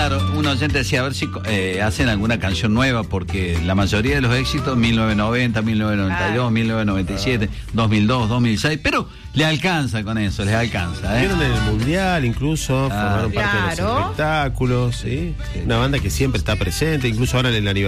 Claro, un oyente decía a ver si hacen alguna canción nueva, porque la mayoría de los éxitos 1990, 1992, 1997, 2002, 2006, pero le alcanza con eso, les alcanza. Vieron en el Mundial, incluso formaron parte de los Claro. espectáculos, ¿sí? Una banda que siempre está presente, incluso ahora en el aniversario